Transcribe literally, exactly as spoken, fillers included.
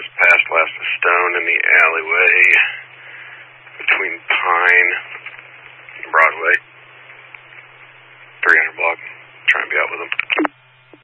just past Last Stone in the alleyway between Pine and Broadway. three hundred block. Try and be out with him.